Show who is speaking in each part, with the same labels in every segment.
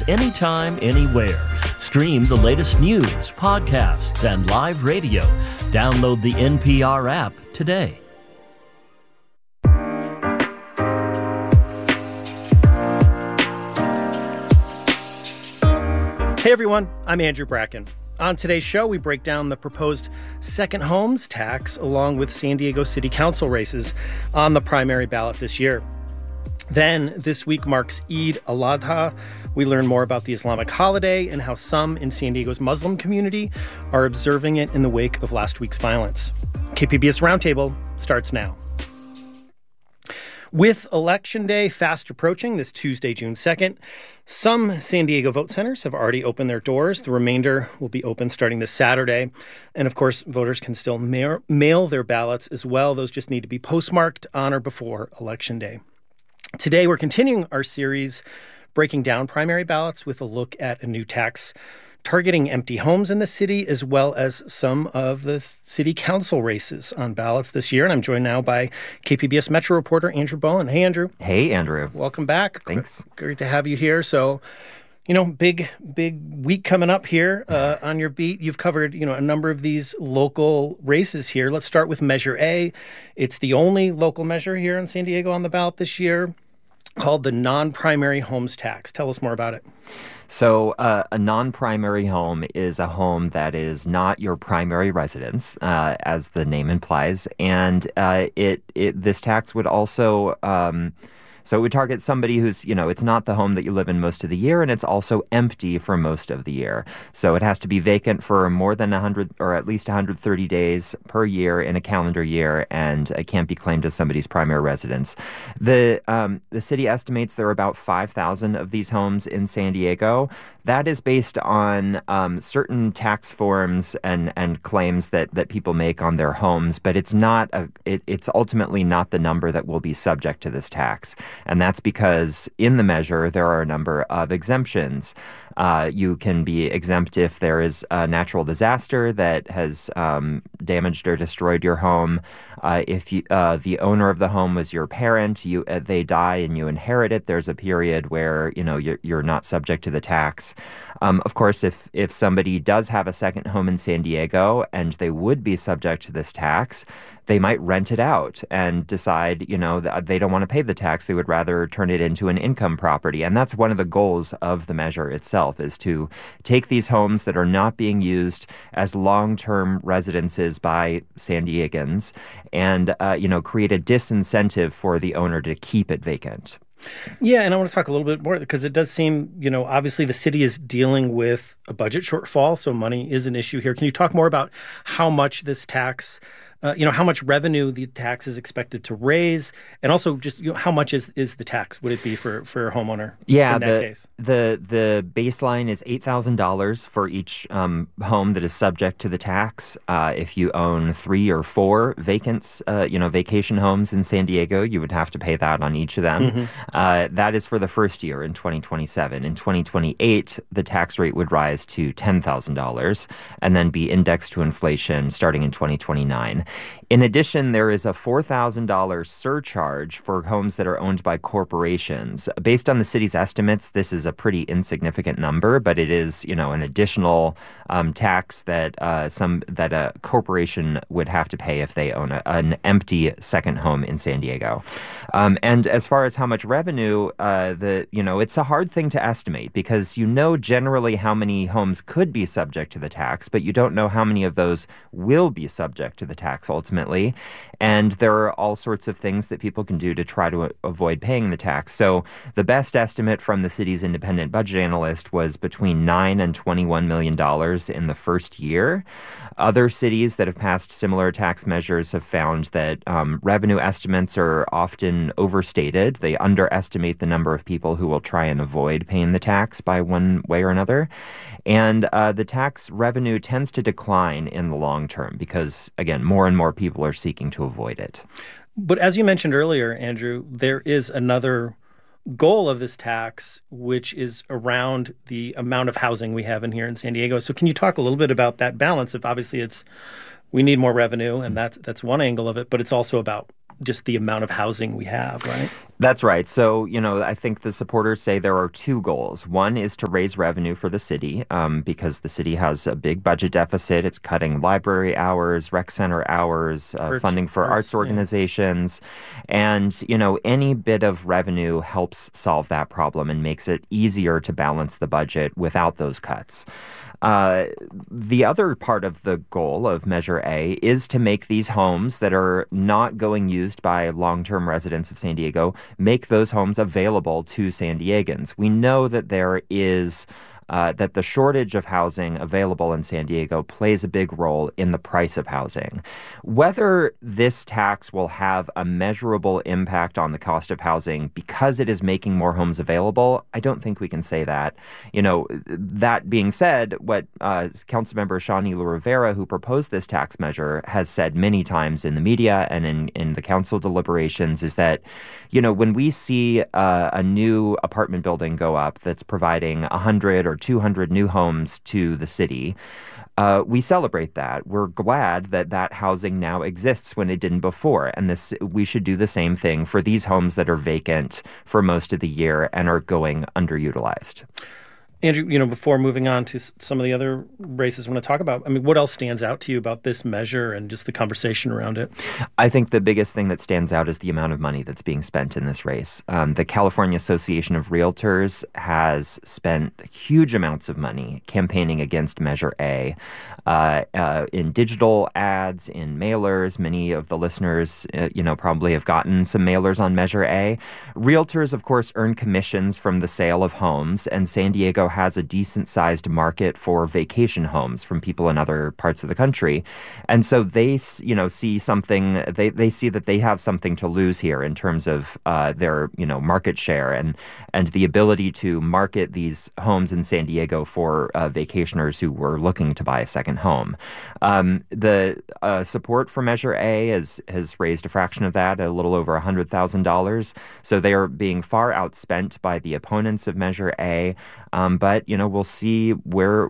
Speaker 1: anytime, anywhere. Stream the latest news, podcasts, and live radio. Download the NPR app today.
Speaker 2: Hey everyone, I'm Andrew Bracken. On today's show, we break down the proposed second homes tax along with San Diego City Council races on the primary ballot this year. Then, this week marks Eid al-Adha. We learn more about the Islamic holiday and how some in San Diego's Muslim community are observing it in the wake of last week's violence. KPBS Roundtable starts now. With Election Day fast approaching this Tuesday, June 2nd, some San Diego vote centers have already opened their doors. The remainder will be open starting this Saturday. And of course, voters can still mail their ballots as well. Those just need to be postmarked on or before Election Day. Today, we're continuing our series breaking down primary ballots with a look at a new tax targeting empty homes in the city, as well as some of the city council races on ballots this year. And I'm joined now by KPBS Metro reporter Andrew Bowen. Hey, Andrew.
Speaker 3: Hey, Andrew.
Speaker 2: Welcome back.
Speaker 3: Thanks.
Speaker 2: Great to have you here. So, big week coming up here on your beat. You've covered, a number of these local races here. Let's start with Measure A. It's the only local measure here in San Diego on the ballot this year, called the non-primary homes tax. Tell us more about it.
Speaker 3: So a non-primary home is a home that is not your primary residence, as the name implies. And this tax would also so it would target somebody who's, it's not the home that you live in most of the year, and it's also empty for most of the year. So it has to be vacant for more than 100 or at least 130 days per year in a calendar year, and it can't be claimed as somebody's primary residence. The city estimates there are about 5,000 of these homes in San Diego. That is based on certain tax forms and claims that people make on their homes, but it's not it's ultimately not the number that will be subject to this tax. And that's because in the measure, there are a number of exemptions. You can be exempt if there is a natural disaster that has damaged or destroyed your home. If the owner of the home was your parent, they die and you inherit it, there's a period where you're not subject to the tax. Of course, if somebody does have a second home in San Diego and they would be subject to this tax, they might rent it out and decide, that they don't want to pay the tax. They would rather turn it into an income property. And that's one of the goals of the measure itself, is to take these homes that are not being used as long-term residences by San Diegans and, create a disincentive for the owner to keep it vacant.
Speaker 2: Yeah, and I want to talk a little bit more because it does seem, obviously the city is dealing with a budget shortfall, so money is an issue here. Can you talk more about how much this tax, how much revenue the tax is expected to raise, and also just how much is the tax? Would it be for a homeowner?
Speaker 3: Yeah,
Speaker 2: in that case?
Speaker 3: The baseline is $8,000 for each home that is subject to the tax. If you own 3 or 4 vacation homes in San Diego, you would have to pay that on each of them. Mm-hmm. That is for the first year in 2027. In 2028, the tax rate would rise to $10,000 and then be indexed to inflation starting in 2029. In addition, there is a $4,000 surcharge for homes that are owned by corporations. Based on the city's estimates, this is a pretty insignificant number, but it is, an additional tax that a corporation would have to pay if they own an empty second home in San Diego. And as far as how much revenue, it's a hard thing to estimate because generally how many homes could be subject to the tax, but you don't know how many of those will be subject to the tax ultimately. And there are all sorts of things that people can do to try to avoid paying the tax. So the best estimate from the city's independent budget analyst was between $9 and $21 million in the first year. Other cities that have passed similar tax measures have found that revenue estimates are often overstated. They underestimate the number of people who will try and avoid paying the tax by one way or another. And the tax revenue tends to decline in the long term because, again, more and more people are seeking to avoid it.
Speaker 2: But as you mentioned earlier, Andrew, there is another goal of this tax, which is around the amount of housing we have in here in San Diego. So can you talk a little bit about that balance? If obviously we need more revenue, and that's one angle of it, but it's also about just the amount of housing we have, right?
Speaker 3: That's right. So, I think the supporters say there are two goals. One is to raise revenue for the city because the city has a big budget deficit. It's cutting library hours, rec center hours, funding for arts organizations. Yeah. And, any bit of revenue helps solve that problem and makes it easier to balance the budget without those cuts. The other part of the goal of Measure A is to make these homes that are not going used by long-term residents of San Diego, make those homes available to San Diegans. We know that there is that the shortage of housing available in San Diego plays a big role in the price of housing. Whether this tax will have a measurable impact on the cost of housing because it is making more homes available, I don't think we can say that. That being said, what Councilmember Shawneela Rivera, who proposed this tax measure, has said many times in the media and in the council deliberations is that, when we see a new apartment building go up that's providing 100 or 200 new homes to the city, we celebrate that. We're glad that that housing now exists when it didn't before. And we should do the same thing for these homes that are vacant for most of the year and are going underutilized.
Speaker 2: Andrew, before moving on to some of the other races I want to talk about, what else stands out to you about this measure and just the conversation around it?
Speaker 3: I think the biggest thing that stands out is the amount of money that's being spent in this race. The California Association of Realtors has spent huge amounts of money campaigning against Measure A in digital ads, in mailers. Many of the listeners, probably have gotten some mailers on Measure A. Realtors, of course, earn commissions from the sale of homes, and San Diego has a decent-sized market for vacation homes from people in other parts of the country. And so they, see something, they see that they have something to lose here in terms of their, market share and the ability to market these homes in San Diego for vacationers who were looking to buy a second home. The support for Measure A has raised a fraction of that, a little over $100,000. So they are being far outspent by the opponents of Measure A. But we'll see where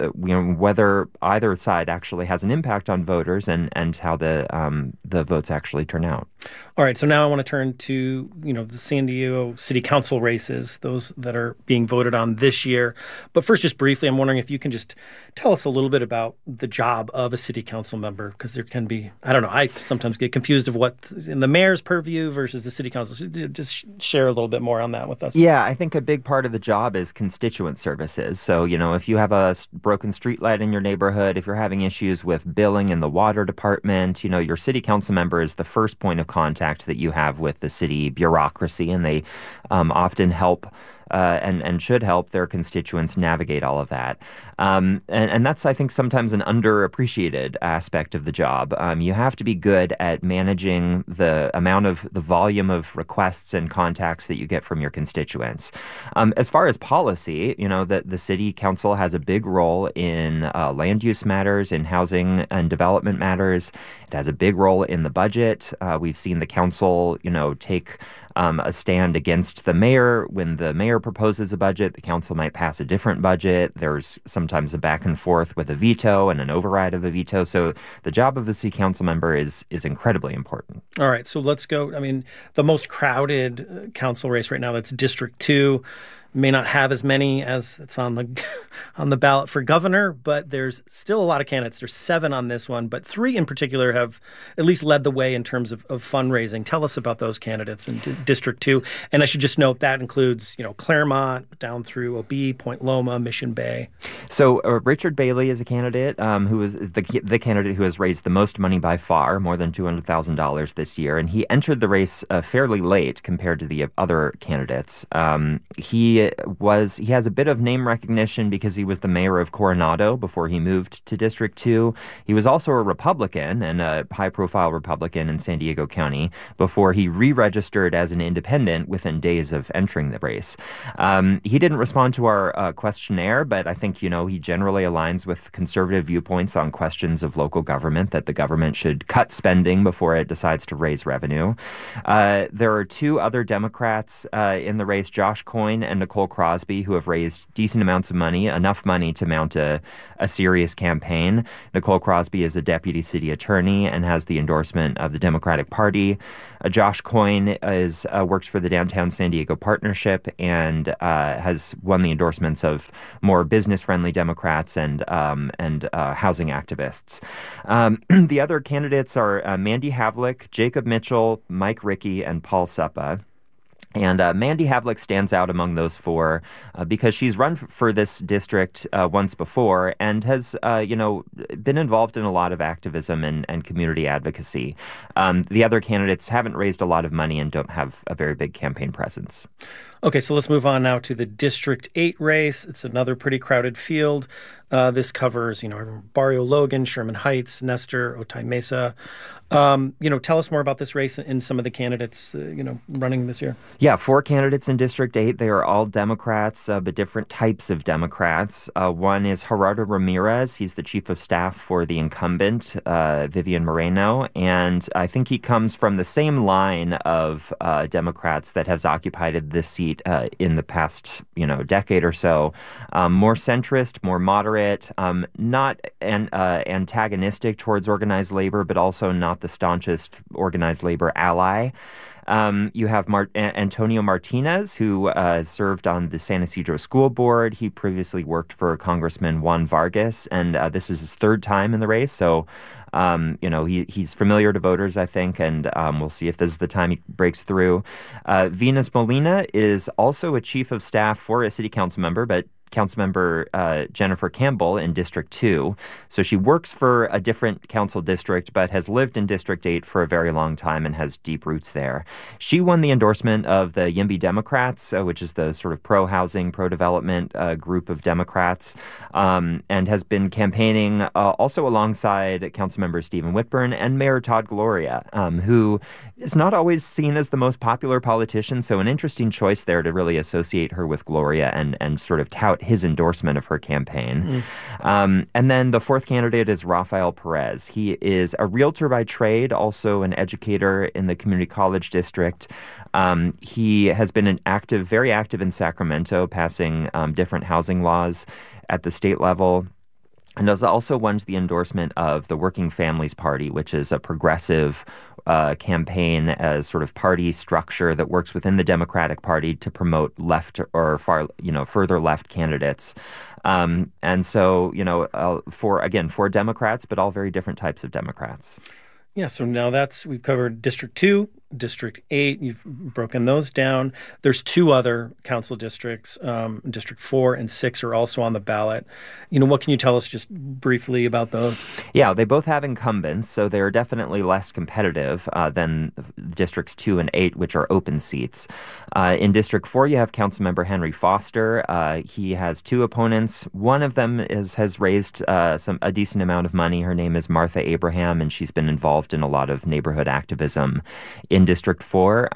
Speaker 3: whether either side actually has an impact on voters and how the votes actually turn out.
Speaker 2: All right. So now I want to turn to the San Diego City Council races, those that are being voted on this year. But first, just briefly, I'm wondering if you can just tell us a little bit about the job of a city council member, because there can be, I sometimes get confused of what's in the mayor's purview versus the city council. So just share a little bit more on that with us.
Speaker 3: Yeah, I think a big part of the job is constituent services. So, if you have a broken street light in your neighborhood, if you're having issues with billing in the water department, your city council member is the first point of contact that you have with the city bureaucracy, and they often help and should help their constituents navigate all of that. And that's, I think, sometimes an underappreciated aspect of the job. You have to be good at managing the volume of requests and contacts that you get from your constituents. As far as policy, the city council has a big role in land use matters, in housing and development matters. It has a big role in the budget. We've seen the council, take a stand against the mayor. When the mayor proposes a budget, the council might pass a different budget. There's sometimes a back and forth with a veto and an override of a veto. So the job of the city council member is incredibly important.
Speaker 2: All right, so let's go. The most crowded council race right now, that's District 2. May not have as many as it's on the ballot for governor, but there's still a lot of candidates. There's 7 on this one, but 3 in particular have at least led the way in terms of fundraising. Tell us about those candidates in District 2. And I should just note that includes, Claremont down through OB, Point Loma, Mission Bay.
Speaker 3: So Richard Bailey is a candidate who is the candidate who has raised the most money by far, more than $200,000 this year. And he entered the race fairly late compared to the other candidates. He has a bit of name recognition because he was the mayor of Coronado before he moved to District 2. He was also a Republican and a high-profile Republican in San Diego County before he re-registered as an independent within days of entering the race. He didn't respond to our questionnaire, but I think, he generally aligns with conservative viewpoints on questions of local government, that the government should cut spending before it decides to raise revenue. There are two other Democrats in the race, Josh Coyne and Nicole Crosby, who have raised decent amounts of money, enough money to mount a serious campaign. Nicole Crosby is a deputy city attorney and has the endorsement of the Democratic Party. Josh Coyne works for the Downtown San Diego Partnership and has won the endorsements of more business-friendly Democrats and housing activists. The other candidates are Mandy Havlick, Jacob Mitchell, Mike Rickey, and Paul Suppa. And Mandy Havlick stands out among those four because she's run for this district once before and has, been involved in a lot of activism and community advocacy. The other candidates haven't raised a lot of money and don't have a very big campaign presence.
Speaker 2: Okay, so let's move on now to the District 8 race. It's another pretty crowded field. This covers, Barrio Logan, Sherman Heights, Nestor, Otay Mesa. Tell us more about this race and some of the candidates, running this year.
Speaker 3: Yeah, 4 candidates in District 8. They are all Democrats, but different types of Democrats. One is Gerardo Ramirez. He's the chief of staff for the incumbent, Vivian Moreno. And I think he comes from the same line of Democrats that has occupied this seat in the past, decade or so. More centrist, more moderate, not antagonistic towards organized labor, but also not the staunchest organized labor ally. You have Antonio Martinez, who served on the San Ysidro School Board. He previously worked for Congressman Juan Vargas, and this is his third time in the race. So, he's familiar to voters, I think, and we'll see if this is the time he breaks through. Venus Molina is also a chief of staff for a city council member, but Councilmember Jennifer Campbell in District 2. So she works for a different council district, but has lived in District 8 for a very long time and has deep roots there. She won the endorsement of the YIMBY Democrats, which is the sort of pro-housing, pro-development group of Democrats, and has been campaigning also alongside Councilmember Stephen Whitburn and Mayor Todd Gloria, who is not always seen as the most popular politician. So an interesting choice there to really associate her with Gloria and sort of tout his endorsement of her campaign. And then the fourth candidate is Rafael Perez. He is a realtor by trade, also an educator in the community college district. He has been very active in Sacramento, passing different housing laws at the state level. And has also won the endorsement of the Working Families Party, which is a progressive campaign as sort of party structure that works within the Democratic Party to promote left or further left candidates. And so, for Democrats, but all very different types of Democrats.
Speaker 2: Yeah, so now we've covered District 2, District 8. You've broken those down. There's 2 other council districts. District 4 and 6 are also on the ballot. What can you tell us just briefly about those? Yeah,
Speaker 3: they both have incumbents, so they're definitely less competitive than Districts 2 and 8, which are open seats. In District 4, you have Councilmember Henry Foster. He has 2 opponents. One of them has raised a decent amount of money. Her name is Martha Abraham, and she's been involved in a lot of neighborhood activism in District 4.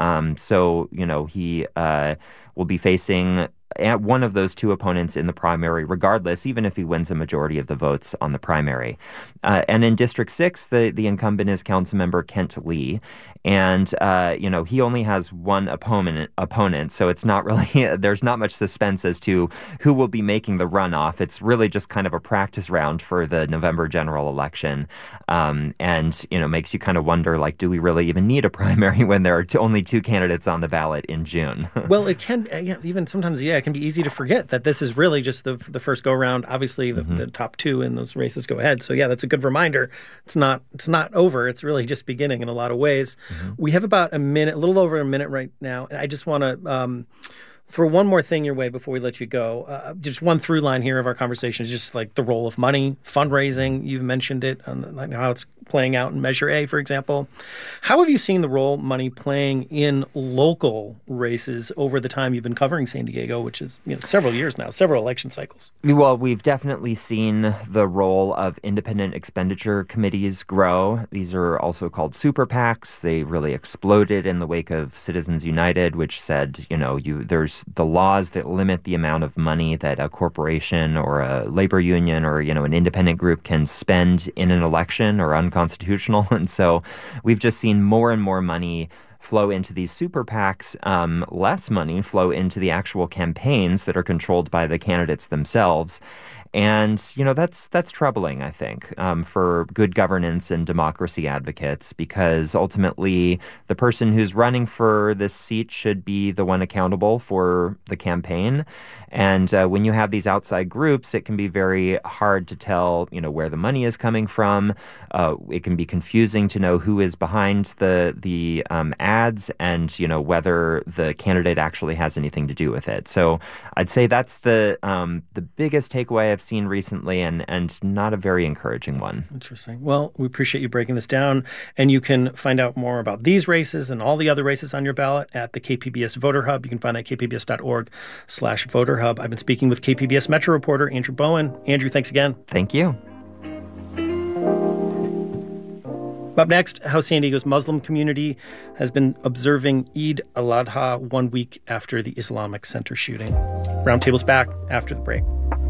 Speaker 3: He will be facing one of those 2 opponents in the primary regardless, even if he wins a majority of the votes on the primary. And in District 6, the incumbent is Councilmember Kent Lee. And, he only has one opponent, so it's not really, there's not much suspense as to who will be making the runoff. It's really just kind of a practice round for the November general election. Makes you kind of wonder, do we really even need a primary when there are only 2 candidates on the ballot in June?
Speaker 2: Well, it can, even sometimes, it can be easy to forget that this is really just the first go-round. Obviously, the top 2 in those races go ahead. So, that's a good reminder. It's not over. It's really just beginning in a lot of ways. We have about a little over a minute right now, and I just want to throw one more thing your way before we let you go. Just one through line here of our conversation is just the role of money, fundraising. You've mentioned it, how it's playing out in Measure A, for example. How have you seen the role money playing in local races over the time you've been covering San Diego, which is several years now, several election cycles?
Speaker 3: Well, we've definitely seen the role of independent expenditure committees grow. These are also called super PACs. They really exploded in the wake of Citizens United, which said, there's the laws that limit the amount of money that a corporation or a labor union or, an independent group can spend in an election are unconstitutional. And so we've just seen more and more money flow into these super PACs, less money flow into the actual campaigns that are controlled by the candidates themselves. And, that's troubling, I think, for good governance and democracy advocates, because ultimately the person who's running for this seat should be the one accountable for the campaign. And when you have these outside groups, it can be very hard to tell, where the money is coming from. It can be confusing to know who is behind the ads and, whether the candidate actually has anything to do with it. So I'd say that's the biggest takeaway I've seen recently, and not a very encouraging one.
Speaker 2: Interesting. Well, we appreciate you breaking this down, and you can find out more about these races and all the other races on your ballot at the KPBS Voter Hub. You can find it at kpbs.org/voter hub. I've been speaking with KPBS Metro reporter Andrew Bowen. Andrew, thanks again.
Speaker 3: Thank you.
Speaker 2: Up next, how San Diego's Muslim community has been observing Eid al-Adha 1 week after the Islamic Center shooting. Roundtable's back after the break.